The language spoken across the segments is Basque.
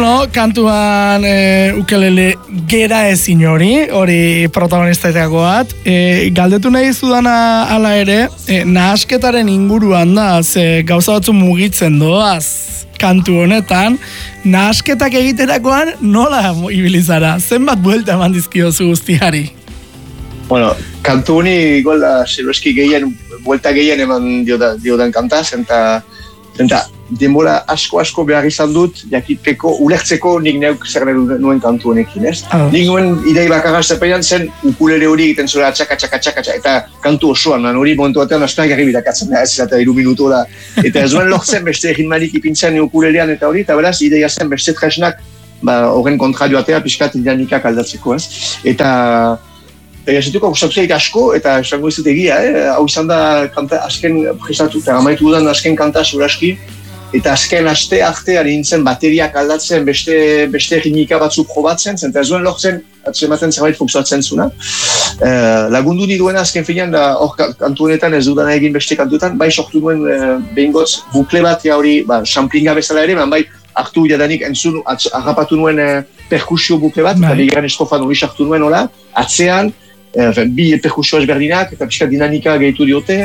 Bueno, kantuan ukelele gera ezin hori protagonistetakoa bat. Galdetu nahi zudana hala ere, nahasketaren inguruan da, ze gauza batzu mugitzen doaz kantu honetan, nahasketak egiterakoan nola ibilizara? Zenbat buelta eman dizkiozu guztiari? Bueno, kantu honi igual da, zeroeski buelta gehien eman diodan kantaz, eta denbora asko behar izan dut, jakiteko, ulertzeko nik neuk zer nuen kantu honekin, ez? Nik nuen idei bakarra zepean zen ukulele hori egiten zura txaka, eta kantu osoan, hori momentu batean astean garri birakatzen da, ez, eta 3 minutu da. Eta ez duen lortzen beste ritmarik ipintzen ukulelean eta hori, eta beraz, ideia zen beste tresnak, horren kontrarioatea pixkat dinamikak aldatzeko, ez? Eta jasituko gustatuzeik asko, eta esango izut egia, hau izan da kanta azken prestatu, eta amaitu dudan azken kanta zuraski, eta azken aste ari nintzen bateriak aldatzen, beste ritmika batzuk probatzen, eta ez duen lortzen, atzematen zerbait funksionatzen zuna. Lagundu duena azken finean, da hor kantu honetan ez dudana egin beste kantuetan, bai sortu duen behingotz bukle bat hori, samplinga bezala ere, bai hartu jadanik entzun, harrapatu nuen perkusio bukle bat, eta bigarren estrofan hori sartu nuen hola, atzean, bi perkusio ezberdinak, eta pixka dinamika gehitu diote,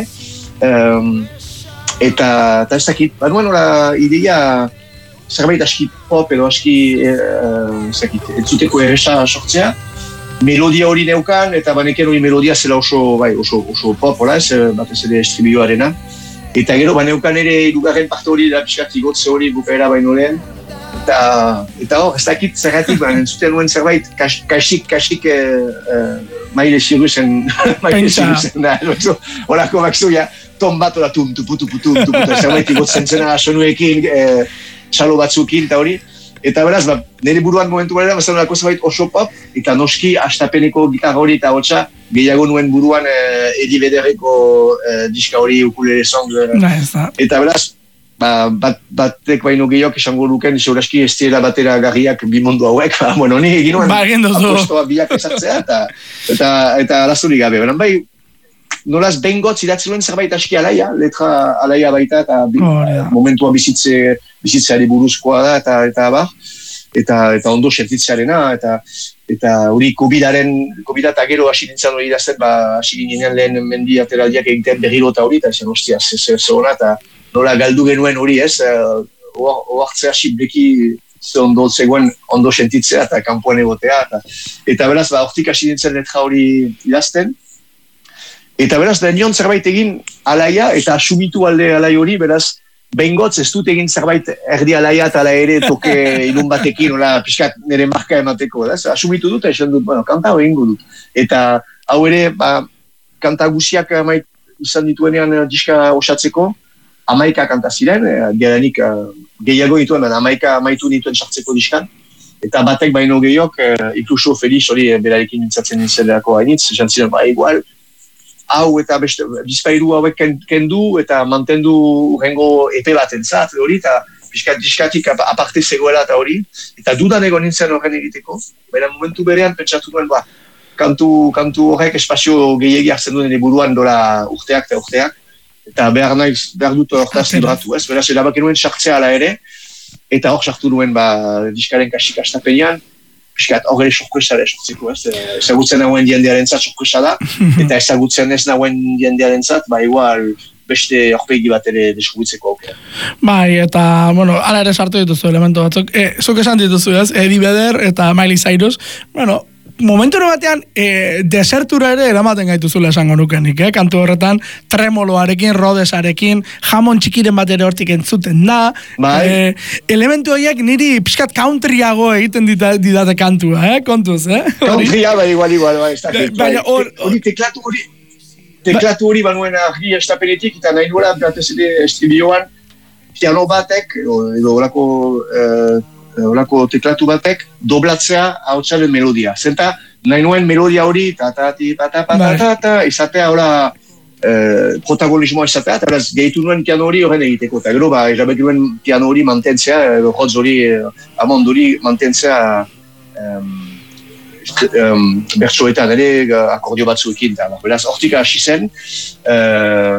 eta ez dakit, nuen hola ideia zerbait aski pop edo aski entzuteko erresa sortzea, melodia hori neukan, eta baneken hori melodia zela oso pop, hola, ez batez ere estribilloarena. Eta gero, neukan ere irugarren parte hori da pixkat igotze hori bukaera baino lehen. Eta hor, ez dakit zergatik, entzuten nuen zerbait, kasik maile ziruzen da, horako bakzoia, ton bat hori tupu, zerbait igotzen zena sonuekin, txalo batzukin eta hori. Eta beraz, nire buruan momentu gara, bazan horako zerbait oso pop, eta noski astapeneko gitarra hori eta hotxa, gehiago nuen buruan Edi Bederreko diska hori ukulele song. Eta beraz, batek baino gehiok esango luken, zeuraski ez dira batera garriak bi mundu hauek, ni egin nuen apostoa biak esartzea, eta arazuri gabe. Beran bai, nolaz bengotz idatzen nuen zerbait aski alaia, letra alaia baita, eta momentua bizitzeari buruzkoa da, eta ondo sentitzearena, eta hori COVID eta gero hasi nintzen hori idazten, hasi ginean lehen mendi ateraldiak egiten berriro eta hori, eta esan hostia, zehona, eta nola galdu genuen hori ez, oartzea sibleki ondo zegoen ondo sentitzea eta kanpoan egotea, eta beraz, hortik hasi nintzen letra hori idazten, eta beraz, da nion zerbait egin alaia, eta asumitu alde alai hori, beraz, behingotz ez dut egin zerbait erdi alaia eta ala ere toke ilun batekin, pixkat nire marka emateko, asumitu dut, esan dut, kanta hau egingo dut. Eta hau ere, kanta guziak izan dituenean diska osatzeko, 11 kanta ziren, geranik gehiago dituen, 11 amaitu dituen sartzeko diskan, eta batek baino gehiok, inkluso Felix hori berarekin mintzatzen nintzelako hainitz, esan ziren, igual, hau eta bizpairu hauek kendu eta mantendu urrengo epe bat entzat hori, eta diskatik aparte zegoela eta hori, eta dudan egon nintzen horren egiteko, baina momentu berean pentsatu duen, kantu horrek espazio gehiagi hartzen duen buruan dola urteak, eta behar dut hortaz libratu, ez? Beraz, erabak nuen sartzea ala ere, eta hor sartu nuen diskaren kasik astapenean, piskat hor ere sorpresara sortzeko, ez? Ezagutzen nagoen jendearen zat sorpresa da, eta ezagutzen ez nagoen jendearen zat, igual beste horpegi bat ere deskubitzeko aukera. Bai, eta, ala ere sartu dituzu elementu batzuk. Zuk esan dituzu, ez? Eddie Vedder eta Miley Cyrus, momentu batean desertura ere eramaten gaituzula esango nukenik, kantu horretan tremoloarekin, rodesarekin, jamon txikiren bat ere hortik entzuten da, elementu horiek niri pixkat countryago egiten didate kantua, kontuz, Countrya, igual, hori teklatu hori banuen argi estapenetik, eta nahi nuela estribilloan piano batek, edo horako teklatu batek, doblatzea hautsaren melodia. Zenta, nahi nuen melodia hori, izatea protagonismoa izatea, eta beraz, gehitu nuen piano hori horren egiteko. Eta gero, erabek nuen piano hori mantentzea, edo hotz hori, amond hori mantentzea bertsoetan ere, akordio batzuekin. Beraz, hortik hasi zen,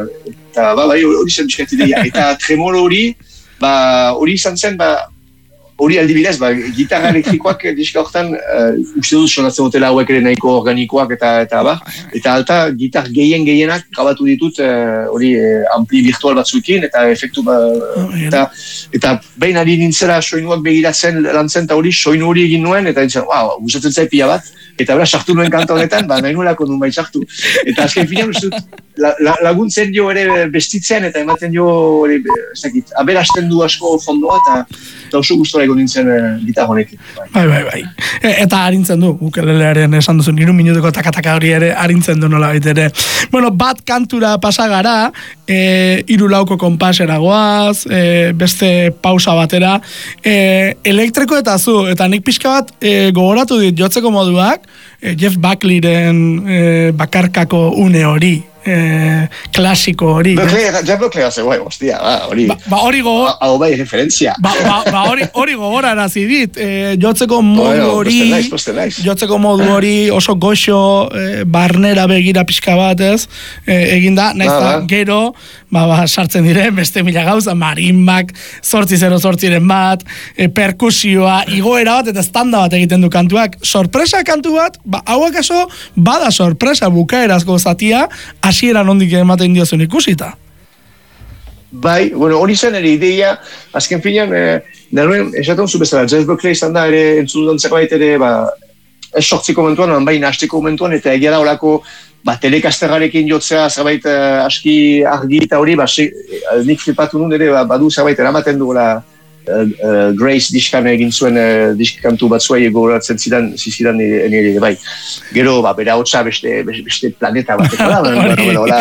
eta hori zen biskati deia. Eta tremolo hori, hori izan zen, hori aldibidez, gitarra elektrikoak diska hortan, uste dut sonatzen dutela hauek ere nahiko organikoak eta alta gitar gehienak grabatu ditut hori ampli virtual batzuekin eta efektu eta behin ari nintzera soinuak begiratzen lantzen eta hori soinu hori egin nuen eta nintzen, gustatzen zait pila bat eta bera sartu nuen kanta honetan, nahi nuelako nun bai sartu eta azken finean uste dut laguntzen jo ere bestitzen eta ematen jo hori, aberasten du asko fondoa eta oso gustora egon nintzen gitar honekin. Bai. Eta harintzen du, ukelelearen esan duzu, 3 minuteko takataka hori ere harintzen du nola ere. Bueno, bat kantura pasagara, 3-4 konpasera goaz, beste pausa batera, elektriko eta zu, eta nik pixka bat gogoratu dit jotzeko moduak, Jeff Buckleyren bakarkako une hori, klasiko hori. Jeff Buckley hace guai, hostia, hori. Hori gogor... Hau bai, referentzia. Hori gogora arazi dit. Jotzeko modu hori... Jotzeko modu hori oso goxo, barnera begira pixka bat, ez? Eginda, naizta, gero, sartzen diren, beste mila gauza, marimbak, 808-ren bat, perkusioa, igoera bat eta standa bat egiten du kantuak. Sorpresa kantu bat, hauak aso, bada sorpresa bukaerazko zatia, hasieran ondik ematen diozun ikusita. Bai, bueno, hori zen ere ideia, azken finean, naren, esaten zu bezala, Jeff Buckley izan da ere, entzun zerbait ere, ez sortziko momentuan, bain hasteko momentuan, eta egia da horako, telekasterrarekin jotzea, zerbait aski argi eta hori, nik flipatu nun ere, badu zerbait eramaten duela, Grace diskan egin zuen diskantu batzuai gogoratzen zidan nire bai. Gero, bera hotza beste planeta bateko da,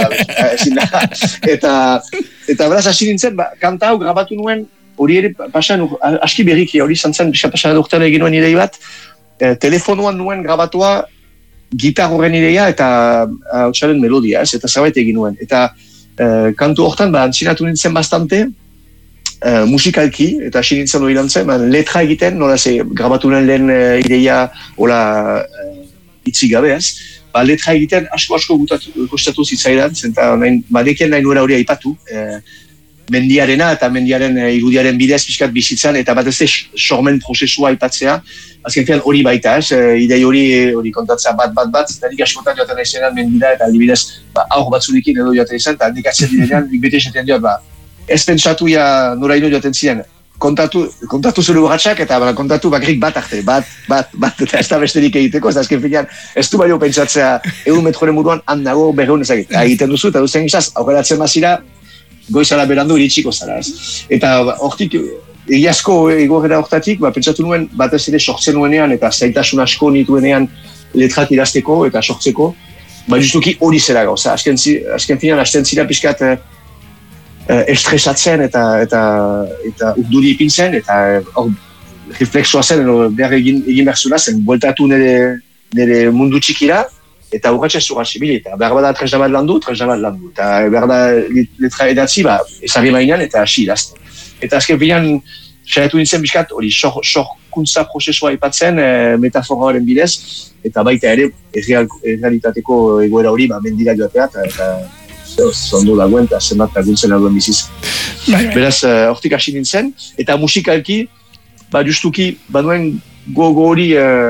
eta beraz hasi nintzen, kanta hau grabatu nuen, hori ere pasan, aski berriki, hori zantzen, pasan urtean egin nuen idei bat, telefonuan nuen grabatua, gitar horren ideia eta hotzaren melodia, eta zerbait egin nuen. Eta kantu hortan, antzinatu nintzen bastante, musikalki, eta hasi nintzen hori lantzen, letra egiten, nola ze, grabatu nuen lehen ideia, hola, itzik gabe ez, letra egiten asko kostatu zitzaidan, zenta badekien nahi nuera hori aipatu, mendiarena eta mendiaren irudiaren bidez pixkat bizitzan, eta bat ez sormen prozesua aipatzea, azken fian hori baita, idei hori kontatzea bat, eta nik askotan joaten aizenan mendira, eta aldibidez, aur batzulikin edo joaten izan, eta nik atzen direnean, nik bete esaten diot, ez pentsatu noraino joaten ziren, kontatu zure urratxak, eta kontatu bakrik bat arte, bat, eta ez da besterik egiteko, ez da azken finean, ez du baino pentsatzea, 100 metroren muruan, handago berreun ezagit, egiten duzu, eta duzen gizaz, aurreratzen bazira, goizala berandu iritsiko zara, ez. Eta hortik, egiazko egorera hortatik, pentsatu nuen, batez ere sortzen nuenean, eta zaitasun asko nituenean letrak idazteko eta sortzeko, justuki hori zera gauza, azken finean, hasten zira pixkat, estresatzen eta urduri ipintzen, eta reflexoa zen, behar egin behar zuna zen, bueltatu nire mundu txikira, eta urratxe zurratxe bile, eta behar bada tresna bat landu, eta behar da letra edatzi, ezari mainan, eta hasi idazten. Eta azken bilan, saiatu nintzen bizkat, hori sorkuntza prozesua ipatzen, metafora horren bidez, eta baita ere, errealitateko egoera hori, mendira joatea, eta zondo dagoen, eta zenbat laguntzen dagoen biziz. Beraz, hortik hasi nintzen, eta musikalki, justuki, baduen gogo hori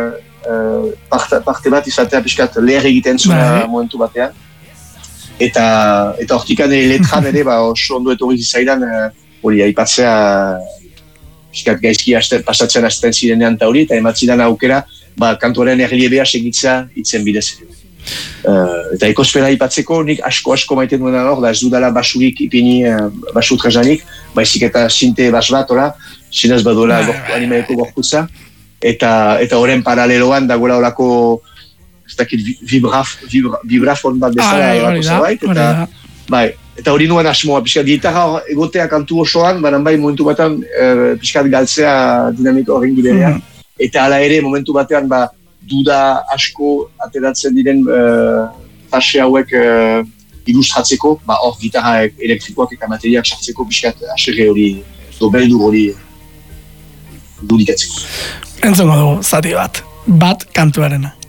parte bat izatea pixkat leher egiten zuen momentu batean. Eta hortikan letran ere, oso ondo etorri zizaidan, hori aipatzea pixkat gaizki pasatzen hasten zirenean eta hori, eta ematzidan aukera, kantuaren erliebea segitzea itzen bidez. Eta ekosfera aipatzeko, nik asko maiten duena hor, da ez dudala basurik ipini, basu trajanik, baizik eta sinte bas bat, sinaz baduela animaeko gorputza, eta horren paraleloan dagoela horako, ez dakit, vibrafon bat bezala, eta hori nuen asmoa, pixkat gitarra egotea kantu osoan, banan bai momentu batean pixkat galtzea dinamiko horren giberean, eta hala ere momentu batean duda asko ateratzen diren fase hauek ilustratzeko, hor gitarra elektrikoak eta materiak sartzeko pixkat aserre hori, dobeldu hori dudikatzeko. Entzongo dugu, zati bat kantuarena.